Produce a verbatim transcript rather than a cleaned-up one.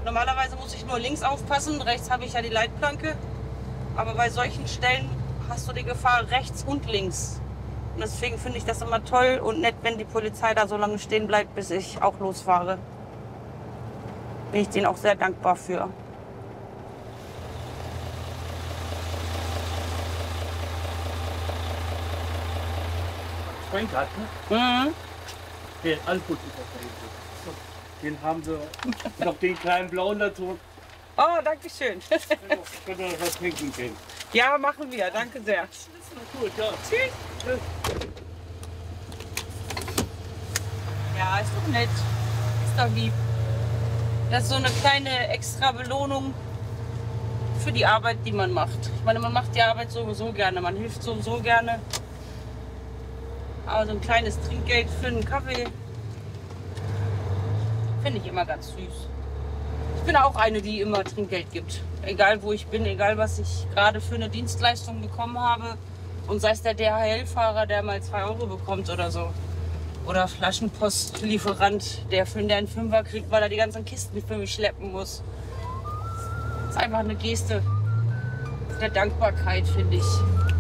Normalerweise muss ich nur links aufpassen, rechts habe ich ja die Leitplanke. Aber bei solchen Stellen hast du die Gefahr rechts und links. Und deswegen finde ich das immer toll und nett, wenn die Polizei da so lange stehen bleibt, bis ich auch losfahre. Bin ich denen auch sehr dankbar für. Freund hat, ne? Mhm. Den, alles gut ist das. Den haben sie. Noch den kleinen blauen dazu. Oh, danke schön. Könnt ihr was trinken gehen? Ja, machen wir. Danke sehr. Das ist doch gut, ja. Tschüss. Tschüss. Ja, ist doch nett. Ist doch lieb. Das ist so eine kleine extra Belohnung für die Arbeit, die man macht. Ich meine, man macht die Arbeit sowieso gerne. Man hilft sowieso gerne. Aber so ein kleines Trinkgeld für einen Kaffee finde ich immer ganz süß. Ich bin auch eine, die immer Trinkgeld gibt. Egal wo ich bin, egal was ich gerade für eine Dienstleistung bekommen habe. Und sei es der D H L-Fahrer, der mal zwei Euro bekommt oder so. Oder Flaschenpostlieferant, der für einen Fünfer kriegt, weil er die ganzen Kisten für mich schleppen muss. Das ist einfach eine Geste der Dankbarkeit, finde ich.